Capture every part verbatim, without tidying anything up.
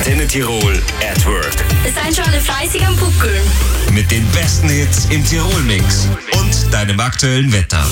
Antenne Tirol at Work. Es sind schon alle fleißig am Buckeln. Mit den besten Hits im Tirol-Mix und deinem aktuellen Wetter.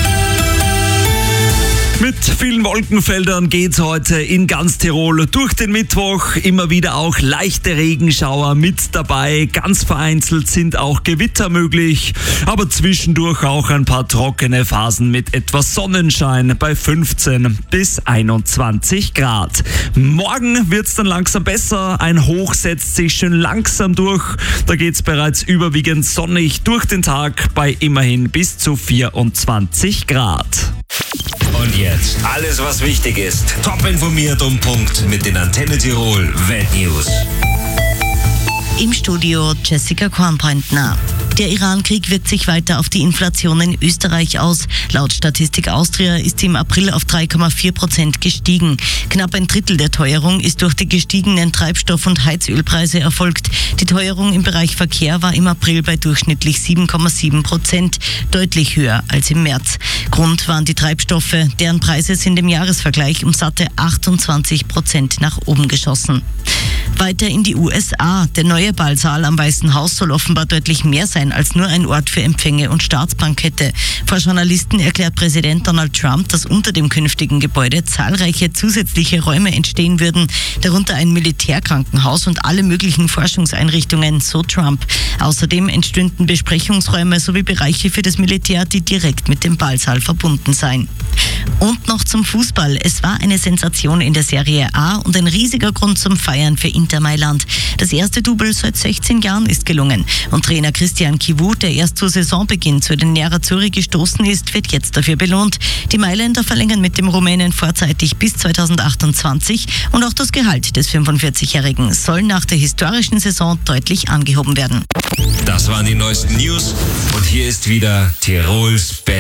Mit vielen Wolkenfeldern geht's heute in ganz Tirol durch den Mittwoch. Immer wieder auch leichte Regenschauer mit dabei. Ganz vereinzelt sind auch Gewitter möglich. Aber zwischendurch auch ein paar trockene Phasen mit etwas Sonnenschein bei fünfzehn bis einundzwanzig Grad. Morgen wird's dann langsam besser. Ein Hoch setzt sich schön langsam durch. Da geht's bereits überwiegend sonnig durch den Tag bei immerhin bis zu vierundzwanzig Grad. Und jetzt alles, was wichtig ist. Top informiert um Punkt mit den Antenne Tirol Weltnews. Im Studio Jessica Kornbrandner. Der Iran-Krieg wirkt sich weiter auf die Inflation in Österreich aus. Laut Statistik Austria ist sie im April auf drei Komma vier Prozent gestiegen. Knapp ein Drittel der Teuerung ist durch die gestiegenen Treibstoff- und Heizölpreise erfolgt. Die Teuerung im Bereich Verkehr war im April bei durchschnittlich sieben Komma sieben Prozent, deutlich höher als im März. Grund waren die Treibstoffe, deren Preise sind im Jahresvergleich um satte achtundzwanzig Prozent nach oben geschossen. Weiter in die U S A. Der neue Ballsaal am Weißen Haus soll offenbar deutlich mehr sein als nur ein Ort für Empfänge und Staatsbankette. Vor Journalisten erklärt Präsident Donald Trump, dass unter dem künftigen Gebäude zahlreiche zusätzliche Räume entstehen würden, darunter ein Militärkrankenhaus und alle möglichen Forschungseinrichtungen, so Trump. Außerdem entstünden Besprechungsräume sowie Bereiche für das Militär, die direkt mit dem Ballsaal verbunden seien. Und noch zum Fußball. Es war eine Sensation in der Serie A und ein riesiger Grund zum Feiern für Inter Mailand. Das erste Double seit sechzehn Jahren ist gelungen. Und Trainer Christian Chivu, der erst zu Saisonbeginn zu den Nerazzurri gestoßen ist, wird jetzt dafür belohnt. Die Mailänder verlängern mit dem Rumänen vorzeitig bis zweitausendachtundzwanzig und auch das Gehalt des fünfundvierzigjährigen soll nach der historischen Saison deutlich angehoben werden. Das waren die neuesten News und hier ist wieder Tirols Best.